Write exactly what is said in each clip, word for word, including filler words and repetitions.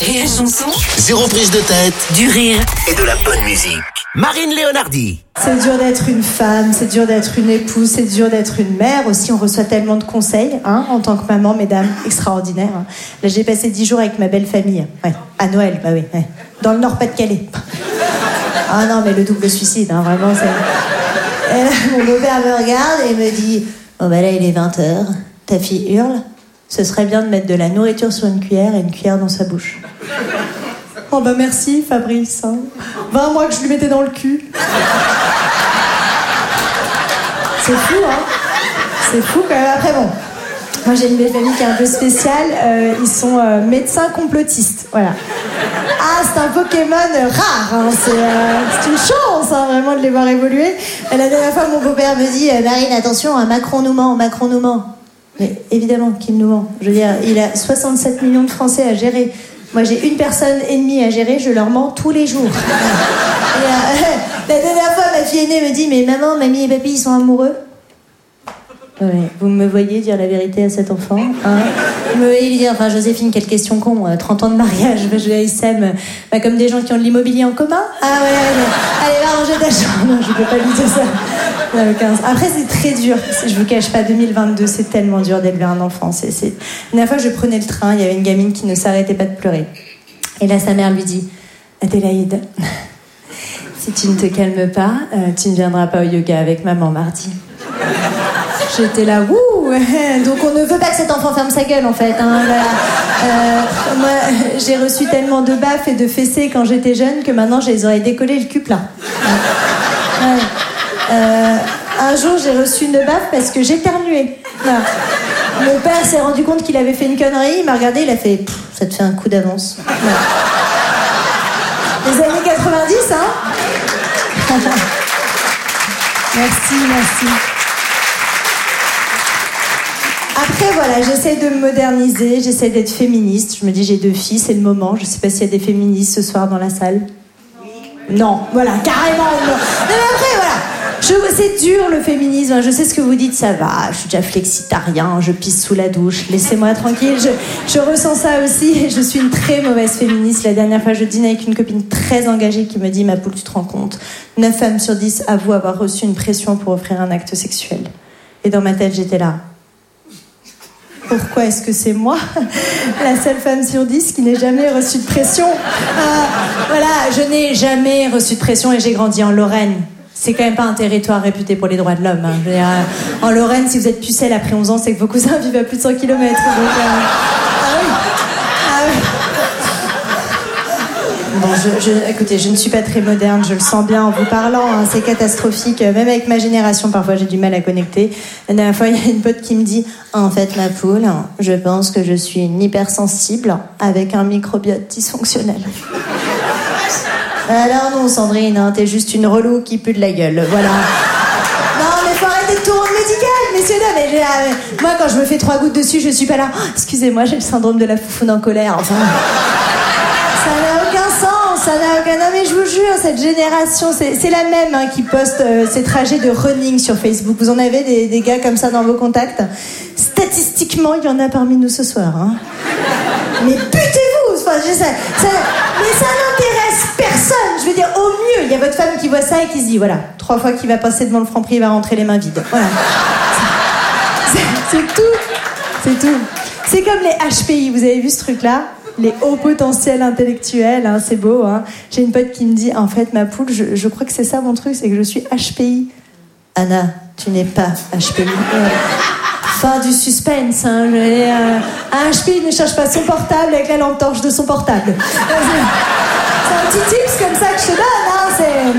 Rire et chanson. Zéro prise de tête. Du rire. Et de la bonne musique. Marine Léonardi. C'est dur d'être une femme, c'est dur d'être une épouse, c'est dur d'être une mère aussi. On reçoit tellement de conseils, hein, en tant que maman, mesdames, extraordinaire. Hein. Là, j'ai passé dix jours avec ma belle famille. Ouais, à Noël, bah oui. Ouais. Dans le Nord-Pas-de-Calais. Ah non, mais le double suicide, hein, vraiment, c'est... Et là, mon beau-père me regarde et me dit « Oh bah là, il est vingt heures, ta fille hurle. Ce serait bien de mettre de la nourriture sur une cuillère et une cuillère dans sa bouche. » Oh bah merci Fabrice, hein. vingt mois que je lui mettais dans le cul. C'est fou, hein. C'est fou quand même. Après bon, moi j'ai une belle famille qui est un peu spéciale. Euh, ils sont euh, médecins complotistes, voilà. Ah, c'est un Pokémon rare, hein. C'est, euh, c'est une chance, hein, vraiment, de les voir évoluer. Et la dernière fois, mon beau-père me dit « Marine, attention, hein, Macron nous ment, Macron nous ment. » Mais évidemment qu'il nous ment. Je veux dire, il a soixante-sept millions de Français à gérer. Moi, j'ai une personne ennemie à gérer, je leur mens tous les jours. Et, euh, la dernière fois, ma fille aînée me dit « Mais maman, mamie et papy, ils sont amoureux ?» Ouais, vous me voyez dire la vérité à cet enfant, hein. Vous me voyez lui dire, enfin Joséphine, quelle question con, trente ans de mariage, je ils s'aiment, bah, comme des gens qui ont de l'immobilier en commun. Ah ouais, ouais, allez, va ranger ta chambre. Non, je peux pas lui dire ça. Non, aucun... Après, c'est très dur, je vous cache pas, deux mille vingt-deux, c'est tellement dur d'élever un enfant. C'est, c'est... Une dernière fois, je prenais le train, il y avait une gamine qui ne s'arrêtait pas de pleurer. Et là, sa mère lui dit, Adélaïde, si tu ne te calmes pas, euh, tu ne viendras pas au yoga avec maman mardi. J'étais là, wouh. Donc on ne veut pas que cet enfant ferme sa gueule en fait, hein, voilà. euh, Moi j'ai reçu tellement de baffes et de fessées quand j'étais jeune que maintenant j'ai les oreilles décollées, le cul plat. Ouais. euh, Un jour j'ai reçu une baffe parce que j'éternuais. Voilà. Mon père s'est rendu compte qu'il avait fait une connerie, il m'a regardé, il a fait ça te fait un coup d'avance. Voilà. Les années quatre-vingt-dix, hein. Merci, merci. Après, voilà, j'essaie de me moderniser, j'essaie d'être féministe. Je me dis, j'ai deux filles, c'est le moment. Je sais pas s'il y a des féministes ce soir dans la salle. Oui. Non, voilà, carrément non. Non, mais après, voilà. Je, c'est dur, le féminisme. Je sais ce que vous dites, ça va. Je suis déjà flexitarien, je pisse sous la douche. Laissez-moi tranquille. Je, je ressens ça aussi. Je suis une très mauvaise féministe. La dernière fois, je dîne avec une copine très engagée qui me dit, ma poule, tu te rends compte, neuf femmes sur dix avouent avoir reçu une pression pour offrir un acte sexuel. Et dans ma tête, j'étais là. Pourquoi est-ce que c'est moi, la seule femme sur dix qui n'ait jamais reçu de pression? euh, Voilà, je n'ai jamais reçu de pression et j'ai grandi en Lorraine. C'est quand même pas un territoire réputé pour les droits de l'homme. Hein. Je veux dire, en Lorraine, si vous êtes pucelle après onze ans, c'est que vos cousins vivent à plus de cent kilomètres. Donc, euh... Ah oui, ah oui. Bon, je, je, écoutez, je ne suis pas très moderne, je le sens bien en vous parlant, hein, c'est catastrophique. Même avec ma génération, parfois, j'ai du mal à connecter. La dernière fois, il y a une pote qui me dit « En fait, ma poule, je pense que je suis une hypersensible avec un microbiote dysfonctionnel. » Alors non, Sandrine, hein, t'es juste une relou qui pue de la gueule, voilà. Non, mais faut arrêter de tout rendre médical, messieurs, dames. Mais, euh, moi, quand je me fais trois gouttes dessus, je suis pas là. Oh, excusez-moi, j'ai le syndrome de la foufoune en colère, enfin... Ça n'a aucun sens, ça n'a aucun... Non mais je vous jure, cette génération, c'est, c'est la même hein, qui poste euh, ces trajets de running sur Facebook. Vous en avez des, des gars comme ça dans vos contacts? Statistiquement, il y en a parmi nous ce soir. Hein. Mais butez-vous enfin, je sais, ça, mais ça n'intéresse personne. Je veux dire, au mieux, il y a votre femme qui voit ça et qui se dit, voilà, trois fois qu'il va passer devant le Franprix, il va rentrer les mains vides. Voilà. C'est, c'est, c'est tout, c'est tout. C'est comme les H P I, vous avez vu ce truc-là? Les hauts potentiels intellectuels, hein, c'est beau. Hein. J'ai une pote qui me dit, en fait, ma poule, je, je crois que c'est ça mon truc, c'est que je suis H P I. Anna, tu n'es pas H P I. Euh, fin du suspense. Hein, je, euh, un H P I ne cherche pas son portable avec la lampe torche de son portable. C'est, c'est un petit tips comme ça que je te donne. Hein, c'est...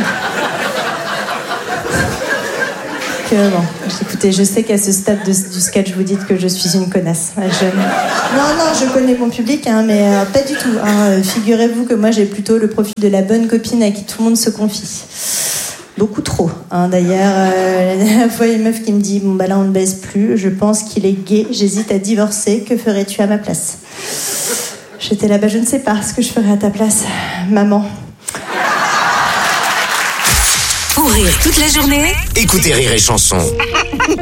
Que, bon, écoutez, je sais qu'à ce stade de, du sketch, vous dites que je suis une connasse. Je... Non, non, je connais mon public, hein, mais euh, pas du tout. Hein. Figurez-vous que moi, j'ai plutôt le profil de la bonne copine à qui tout le monde se confie. Beaucoup trop. Hein. D'ailleurs, euh, la dernière fois, il y a une meuf qui me dit « Bon, bah là, on ne baise plus. Je pense qu'il est gay. J'hésite à divorcer. Que ferais-tu à ma place ?» J'étais là, bah je ne sais pas ce que je ferais à ta place, maman. Pour rire toute la journée, écoutez Rire et Chanson.